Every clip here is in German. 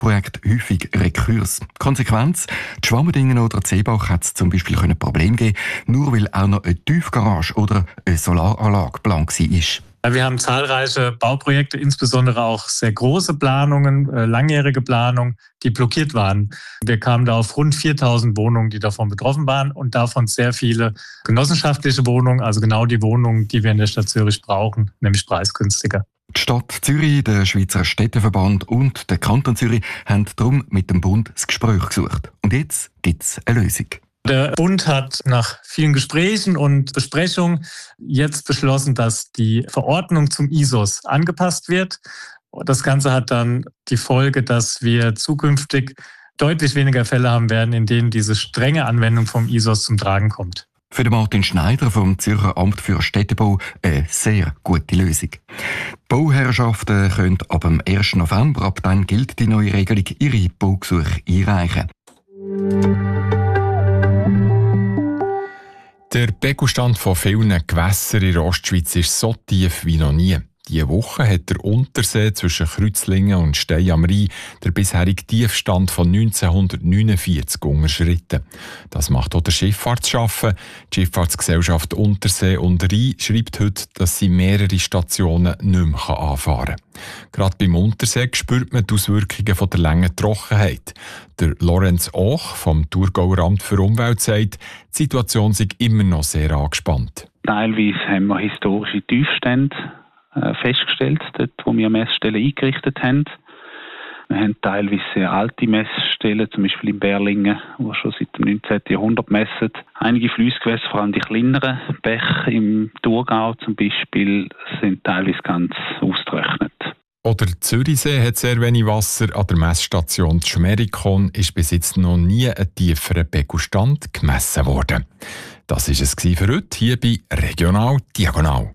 Projekte häufig Rekurs. Konsequenz: die Schwammerdingen oder Seebach hat es zum Beispiel Probleme geben, nur weil auch noch eine Tiefgarage oder eine Solaranlage geplant war. Wir haben zahlreiche Bauprojekte, insbesondere auch sehr große Planungen, langjährige Planungen, die blockiert waren. Wir kamen da auf rund 4.000 Wohnungen, die davon betroffen waren und davon sehr viele genossenschaftliche Wohnungen, also genau die Wohnungen, die wir in der Stadt Zürich brauchen, nämlich preisgünstiger. Die Stadt Zürich, der Schweizer Städteverband und der Kanton Zürich haben darum mit dem Bund das Gespräch gesucht. Und jetzt gibt es eine Lösung. Der Bund hat nach vielen Gesprächen und Besprechungen jetzt beschlossen, dass die Verordnung zum ISOS angepasst wird. Das Ganze hat dann die Folge, dass wir zukünftig deutlich weniger Fälle haben werden, in denen diese strenge Anwendung vom ISOS zum Tragen kommt. Für Martin Schneider vom Zürcher Amt für Städtebau eine sehr gute Lösung. Die Bauherrschaften können ab dem 1. November, ab dann gilt die neue Regelung, ihre Baugesuche einreichen. Der Pegelstand von vielen Gewässern in der Ostschweiz ist so tief wie noch nie. Diese Woche hat der Untersee zwischen Kreuzlingen und Stein am Rhein der bisherige Tiefstand von 1949 unterschritten. Das macht auch der Schifffahrtsschaffen. Die Schifffahrtsgesellschaft Untersee und Rhein schreibt heute, dass sie mehrere Stationen nicht mehr anfahren kann. Gerade beim Untersee spürt man die Auswirkungen von der langen Trockenheit. Der Lorenz Och vom Thurgauer Amt für Umwelt sagt, die Situation sei immer noch sehr angespannt. Teilweise haben wir historische Tiefstände festgestellt, dort wo wir Messstellen eingerichtet haben. Wir haben teilweise sehr alte Messstellen, zum Beispiel in Berlingen, die schon seit dem 19. Jahrhundert messen. Einige Fliessgewässer, vor allem die kleineren Bäche im Thurgau zum Beispiel, sind teilweise ganz ausgetrocknet. Oder der Zürichsee hat sehr wenig Wasser. An der Messstation Schmerikon ist bis jetzt noch nie ein tieferer Pegelstand gemessen worden. Das war es für heute hier bei Regional Diagonal.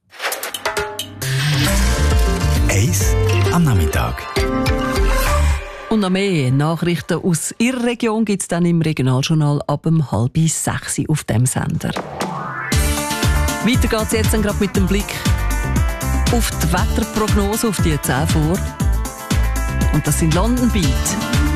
Eis am Nachmittag. Und noch mehr Nachrichten aus Ihrer Region gibt es dann im Regionaljournal ab 5:30 auf dem Sender. Weiter geht es jetzt dann gerade mit dem Blick auf die Wetterprognose, auf die 10 vor. Und das sind London Beat.